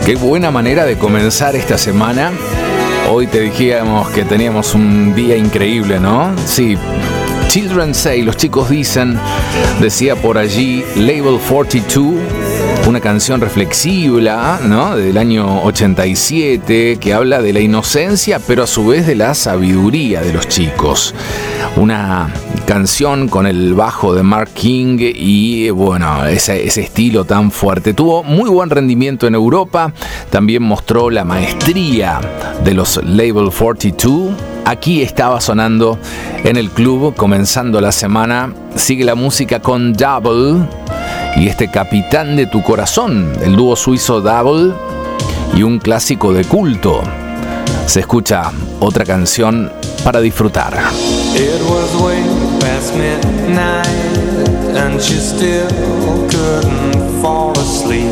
Qué buena manera de comenzar esta semana. Hoy te dijimos que teníamos un día increíble, ¿no? Sí. Children Say, los chicos dicen, decía por allí Label 42, una canción reflexiva, ¿no? Del año 87, que habla de la inocencia, pero a su vez de la sabiduría de los chicos. Una canción con el bajo de Mark King y, bueno, ese estilo tan fuerte. Tuvo muy buen rendimiento en Europa, también mostró la maestría de los Label 42. Aquí estaba sonando en el club, comenzando la semana. Sigue la música con Double y este Capitán de tu Corazón, el dúo suizo Double, y un clásico de culto. Se escucha otra canción para disfrutar. It was way past midnight and she still couldn't fall asleep.